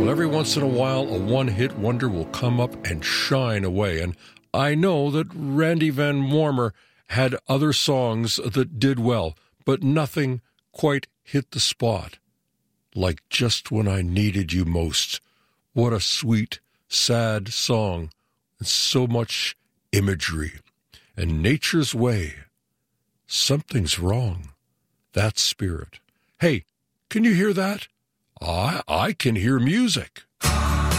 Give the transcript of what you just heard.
every once in a while, a one-hit wonder will come up and shine away. And I know that Randy Van Warmer had other songs that did well, but nothing quite hit the spot like Just When I Needed You Most. What a sweet, sad song, and so much imagery. And Nature's Way. Something's wrong. That spirit. Hey, can you hear that? I can hear music.